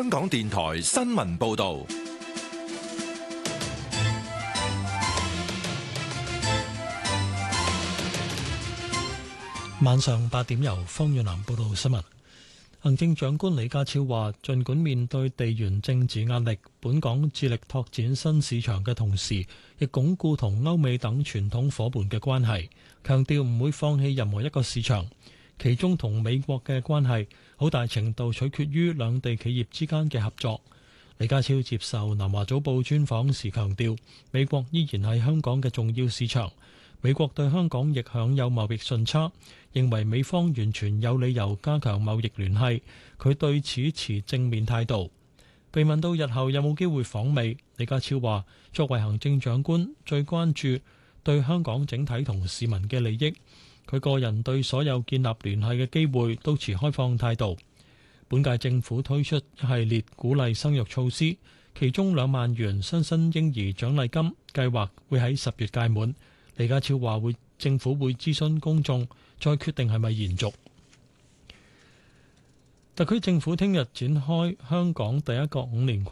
香港電台新聞報道。 晚上8點由方遠南報道新聞。行政長官李家超話，儘管面對地緣政治壓力，本港致力拓展新市場嘅同時，亦鞏固同歐美等傳統夥伴嘅關係，強調唔會放棄任何一個市場。其中同美國嘅關係好大程度取決於兩地企業之間嘅合作。李家超接受南華早報專訪時強調，美國依然係香港嘅重要市場，美國對香港亦享有貿易順差，認為美方完全有理由加強貿易聯繫，佢對此持正面態度。被問到日後有冇機會訪美，李家超話：作為行政長官，最關注對香港整體同市民嘅利益。佢個人對所有建立聯繫嘅機會都持開放態度。本屆政府推出一系列鼓勵生育措施，其中2萬元新生嬰兒獎勵金計劃會喺10月屆滿。李家超話政府會諮詢公眾，再決定係咪延續。特區政府聽日展開香港第一個5年